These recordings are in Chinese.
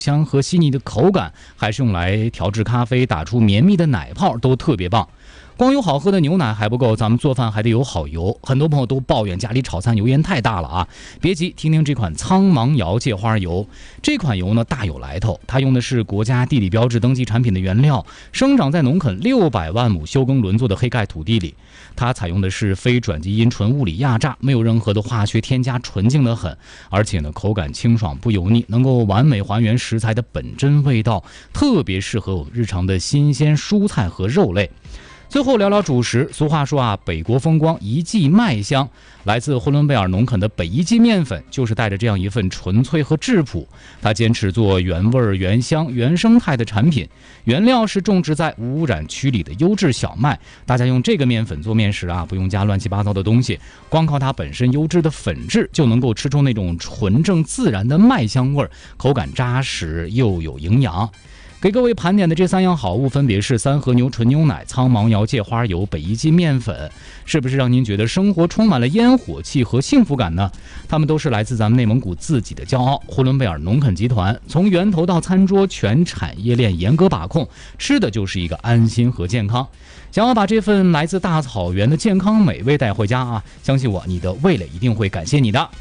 香和细腻的口感，还是用来调制咖啡打出绵密的奶泡，都特别棒。光有好喝的牛奶还不够，咱们做饭还得有好油。很多朋友都抱怨家里炒菜油烟太大了啊，别急，听听这款苍芒瑶芥花油。这款油呢大有来头，它用的是国家地理标志登记产品的原料，生长在农垦600万亩休耕轮作的黑盖土地里。它采用的是非转基因纯物理压榨，没有任何的化学添加，纯净得很。而且呢，口感清爽不油腻，能够完美还原食材的本真味道，特别适合我们日常的新鲜蔬菜和肉类。最后聊聊主食，俗话说啊，北国风光一季麦香。来自呼伦贝尔农垦的北一季面粉，就是带着这样一份纯粹和质朴。它坚持做原味、原香、原生态的产品，原料是种植在无污染区里的优质小麦。大家用这个面粉做面食啊，不用加乱七八糟的东西，光靠它本身优质的粉质，就能够吃出那种纯正自然的麦香味，口感扎实又有营养。给各位盘点的这3样好物分别是三和牛纯牛奶、苍芒瑶芥花油、北一季面粉，是不是让您觉得生活充满了烟火气和幸福感呢？它们都是来自咱们内蒙古自己的骄傲——呼伦贝尔农垦集团，从源头到餐桌全产业链严格把控，吃的就是一个安心和健康。想要把这份来自大草原的健康美味带回家啊，相信我，你的味蕾一定会感谢你的。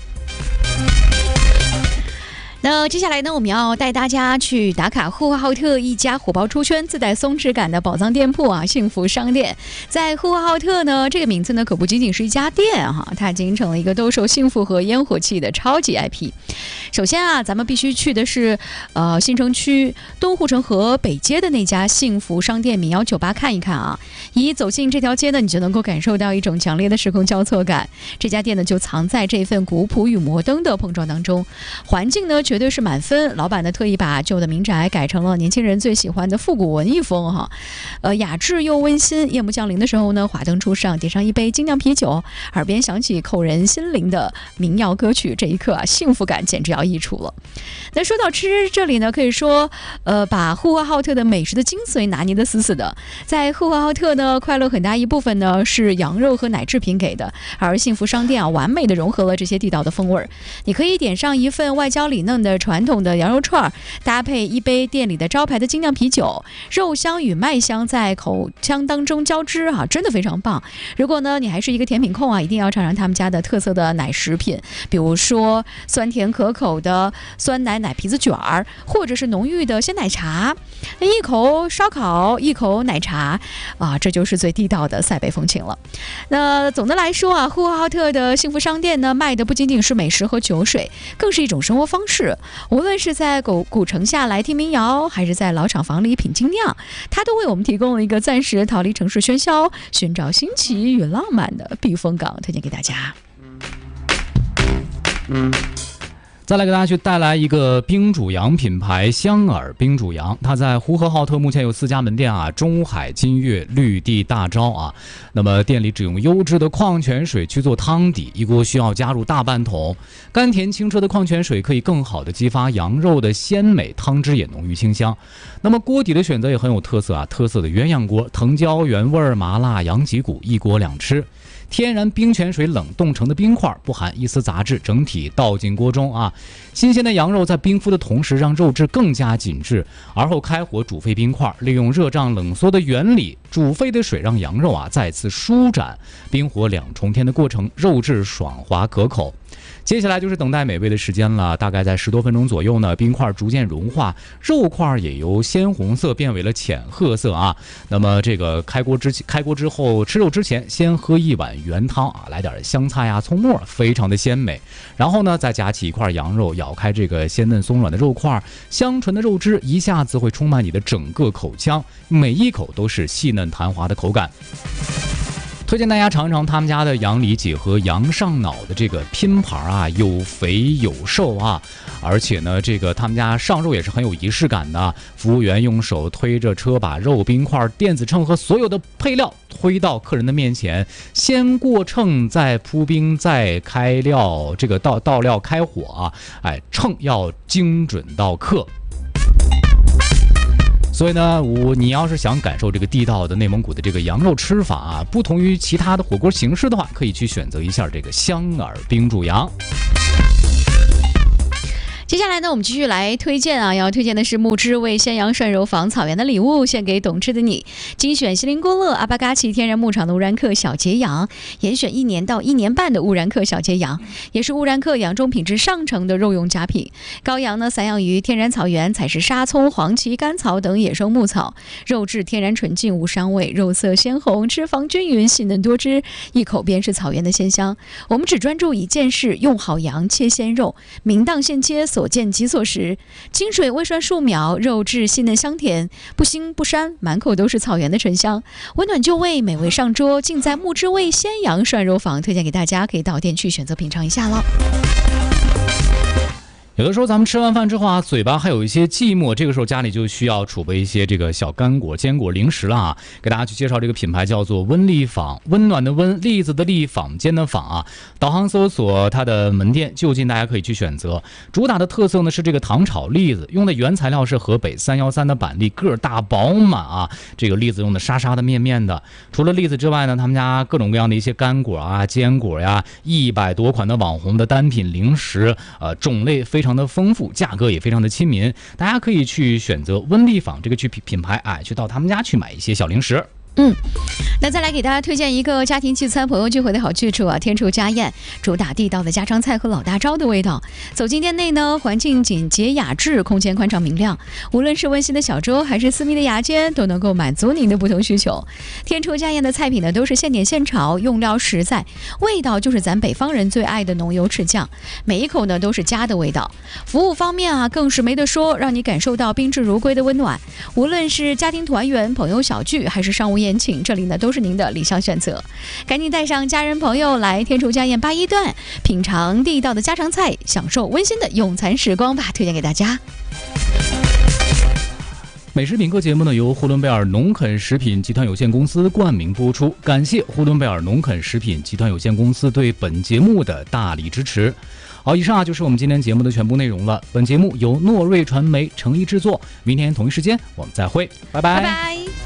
那接下来呢，我们要带大家去打卡呼和浩特一家火爆出圈、自带松弛感的宝藏店铺啊，幸福商店。在呼和浩特呢，这个名字呢可不仅仅是一家店哈，它已经成了一个兜售幸福和烟火气的超级 IP。首先啊，咱们必须去的是新城区东护城河北街的那家幸福商店民谣酒吧看一看啊。一走进这条街呢，你就能够感受到一种强烈的时空交错感。这家店呢就藏在这份古朴与摩登的碰撞当中，环境呢绝对是满分。老板呢特意把旧的民宅改成了年轻人最喜欢的复古文艺风哈，雅致又温馨。夜幕降临的时候呢，华灯初上，点上一杯精酿啤酒，耳边响起扣人心灵的民谣歌曲，这一刻啊，幸福感简直要溢出了。那说到吃，这里呢可以说把呼和浩特的美食的精髓拿捏得死死的。在呼和浩特呢，快乐很大一部分呢是羊肉和奶制品给的，而幸福商店啊，完美的融合了这些地道的风味。你可以点上一份外焦里嫩的传统的羊肉串，搭配一杯店里的招牌的精酿啤酒，肉香与麦香在口腔当中交织啊，真的非常棒。如果呢你还是一个甜品控啊，一定要尝尝他们家的特色的奶食品，比如说酸甜可口的酸奶奶皮子卷儿，或者是浓郁的鲜奶茶。一口烧烤，一口奶茶啊，这就是最地道的塞北风情了。那总的来说啊，呼和浩特的幸福商店呢，卖的不仅仅是美食和酒水，更是一种生活方式。无论是在古城下来听民谣，还是在老厂房里品精酿，它都为我们提供了一个暂时逃离城市喧嚣，寻找新奇与浪漫的避风港，推荐给大家。 再来给大家去带来一个冰煮羊品牌香饵冰煮羊，它在呼和浩特目前有4家门店啊，中海、金悦、绿地、大招啊。那么店里只用优质的矿泉水去做汤底，一锅需要加入大半桶，甘甜清澈的矿泉水可以更好的激发羊肉的鲜美，汤汁也浓郁清香。那么锅底的选择也很有特色啊，特色的鸳鸯锅，藤椒原味、麻辣、羊脊骨，一锅两吃。天然冰泉水冷冻成的冰块，不含一丝杂质，整体倒进锅中啊。新鲜的羊肉在冰敷的同时，让肉质更加紧致，而后开火煮沸冰块，利用热胀冷缩的原理，煮沸的水让羊肉啊再次舒展，冰火2重天的过程，肉质爽滑可口。接下来就是等待美味的时间了，大概在10多分钟左右呢，冰块逐渐融化，肉块也由鲜红色变为了浅褐色啊。那么这个开锅之后，吃肉之前先喝一碗原汤啊，来点香菜啊、葱末，非常的鲜美。然后呢，再夹起一块羊肉，咬开这个鲜嫩松软的肉块，香醇的肉汁一下子会充满你的整个口腔，每一口都是细嫩弹滑的口感。推荐大家尝尝他们家的羊里脊和羊上脑的这个拼盘啊，有肥有瘦啊，而且呢，这个他们家上肉也是很有仪式感的。服务员用手推着车把肉、冰块、电子秤和所有的配料推到客人的面前，先过秤，再铺冰，再开料，这个倒料开火啊，秤要精准到克。所以呢，你要是想感受这个地道的内蒙古的这个羊肉吃法啊，不同于其他的火锅形式的话，可以去选择一下这个香饵冰煮羊。 接下来呢，我们继续来推荐啊，要推荐的是木之味鲜羊涮肉坊草原的礼物，献给懂吃的你。精选锡林郭勒阿巴嘎奇天然牧场的乌然克小节羊，严选1年到1年半的乌然克小节羊，也是乌然克羊中品质上乘的肉用佳品。羔羊呢，散养于天然草原，采食沙葱、黄芪、甘草等野生牧草，肉质天然纯净无膻味，肉色鲜红，脂肪均匀，细嫩多汁，一口便是草原的鲜香。我们只专注一件事，用好羊切鲜肉，明当现切，所见即所食，清水微涮数秒，肉质细嫩香甜，不腥不膻，满口都是草原的醇香，温暖就味，美味上桌，尽在木之味鲜羊涮肉坊，推荐给大家，可以到店去选择品尝一下了。 有的时候咱们吃完饭之后啊，嘴巴还有一些寂寞，这个时候家里就需要储备一些这个小干果、坚果、零食了啊。给大家去介绍这个品牌叫做温粒坊，温暖的温，栗子的栗，坊间的坊啊。导航搜索它的门店就近，大家可以去选择。主打的特色呢是这个糖炒栗子，用的原材料是河北313的板栗，个儿大饱满啊。这个栗子用的沙沙的面面的。除了栗子之外呢，他们家各种各样的一些干果啊、坚果呀，100多款的网红的单品零食，种类非常的丰富，价格也非常的亲民，大家可以去选择温粒坊这个品牌，去到他们家去买一些小零食。 那再来给大家推荐一个家庭聚餐、朋友聚会的好去处啊！天厨家宴主打地道的家常菜和老大招的味道。走进店内呢，环境简洁雅致，空间宽敞明亮，无论是温馨的小桌还是私密的雅间，都能够满足您的不同需求。天厨家宴的菜品呢，都是现点现炒，用料实在，味道就是咱北方人最爱的浓油赤酱，每一口呢都是家的味道。服务方面啊，更是没得说，让你感受到宾至如归的温暖。无论是家庭团圆、朋友小聚，还是商务宴请，这里呢都是您的理想选择。赶紧带上家人朋友来天厨家宴8·1段，品尝地道的家常菜，享受温馨的用餐时光吧！推荐给大家。 美食品客节目呢由呼伦贝尔农垦食品集团有限公司冠名播出，感谢呼伦贝尔农垦食品集团有限公司对本节目的大力支持。好，以上就是我们今天节目的全部内容了。本节目由诺瑞传媒诚意制作，明天同一时间我们再会，拜拜。 拜拜。